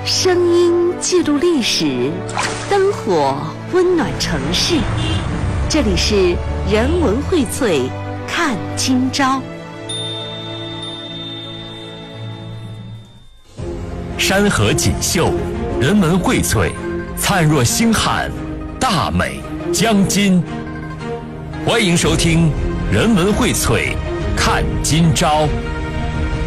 声音记录历史，灯火温暖城市。这里是人文荟萃，看今朝。 山河锦绣，人文荟萃，灿若星汉，大美江津。欢迎收听人文荟萃，看今朝。